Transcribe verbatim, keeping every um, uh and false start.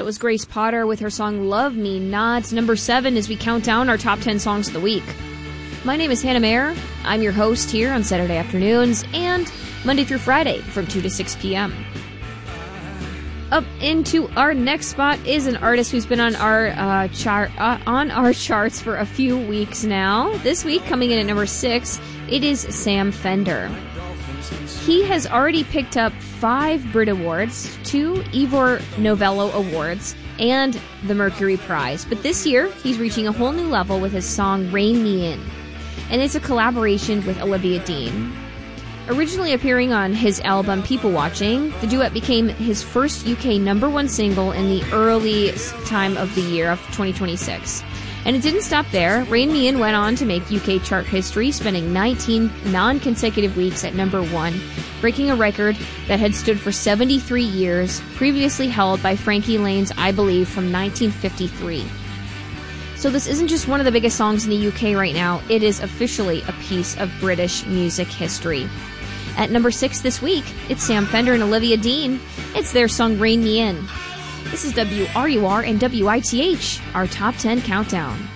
That was Grace Potter with her song Love Me Not, number seven as we count down our top ten songs of the week. My name is Hannah Mayer. I'm your host here on Saturday afternoons and Monday through Friday from two to six p.m. Up into our next spot is an artist who's been on our uh, chart uh, on our charts for a few weeks now. This week, coming in at number six, it is Sam Fender. He has already picked up five Brit Awards, two Ivor Novello Awards, and the Mercury Prize. But this year, he's reaching a whole new level with his song Rein Me In. And it's a collaboration with Olivia Dean. Originally appearing on his album People Watching, the duet became his first U K number one single in the early time of the year of twenty twenty-six. And it didn't stop there. Rein Me In went on to make U K chart history, spending nineteen non-consecutive weeks at number one, breaking a record that had stood for seventy-three years, previously held by Frankie Lane's I Believe from nineteen fifty-three. So this isn't just one of the biggest songs in the U K right now, it is officially a piece of British music history. At number six this week, it's Sam Fender and Olivia Dean. It's their song Rein Me In. This is W R U R and W I T H, our Top ten Countdown.